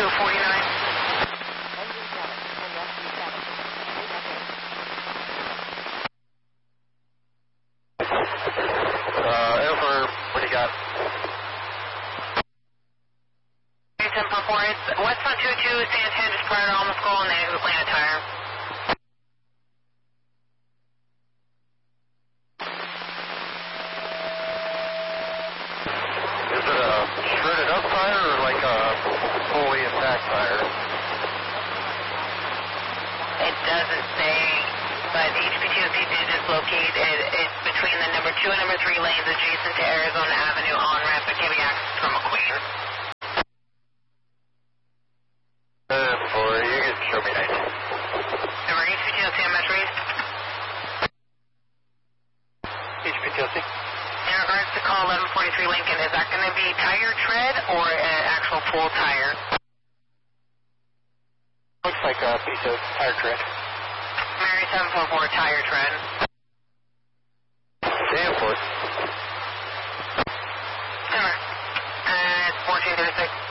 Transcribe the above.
Over, what do you got? 10.4, it's westbound 22, Santan just prior to Alma School, and they Atlanta Tire. Is it a shredded up tire or like a fully intact tire? It doesn't say, but HPTOC did just locate it. It's between the number 2 and number 3 lanes adjacent to Arizona Avenue on ramp and giving access from McQueen. For you can show me 19. Number HPTOC on Metro East. HPTLC? In regards to call 1143 Lincoln, is that going to be tire tread or an actual full tire? Looks like a piece of tire tread. Mary 744 tire tread. Danforth. Summer. It's 1436.